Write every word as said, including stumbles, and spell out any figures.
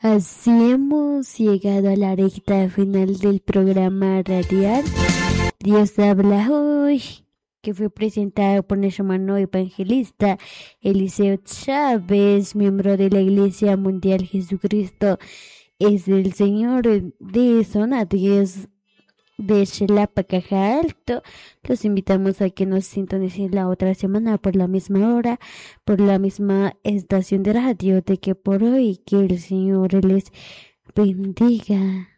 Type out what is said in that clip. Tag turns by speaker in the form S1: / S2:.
S1: Así hemos llegado a la recta final del programa radial Dios habla hoy, que fue presentado por nuestro hermano evangelista Eliseo Chávez, miembro de la Iglesia Mundial Jesucristo es el Señor de Zona diez de Xilapa, Caja Alto. Los invitamos a que nos sintonicen la otra semana por la misma hora, por la misma estación de radio. De que por hoy que el Señor les bendiga.